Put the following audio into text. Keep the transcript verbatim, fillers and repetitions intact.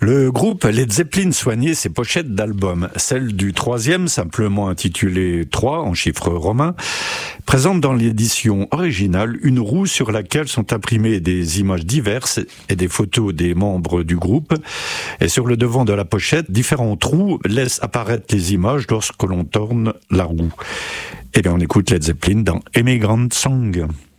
Le groupe Led Zeppelin soignait ses pochettes d'albums. Celle du troisième, simplement intitulée trois en chiffres romains, présente dans l'édition originale une roue sur laquelle sont imprimées des images diverses et des photos des membres du groupe. Et sur le devant de la pochette, différents trous laissent apparaître les images lorsque l'on tourne la roue. Eh bien, on écoute Led Zeppelin dans Emigrant Song.